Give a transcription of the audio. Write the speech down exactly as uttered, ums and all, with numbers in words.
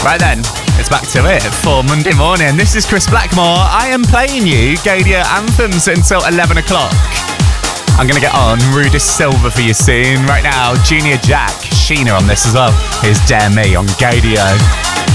Right then, it's back to it for Monday morning. This is Chris Blackmore. I am playing you Gaydar anthems until eleven o'clock. I'm going to get on Rudis Silva for you soon. Right now, Junior Jack, Sheena on this as well. Here's Dare Me on Gaydar.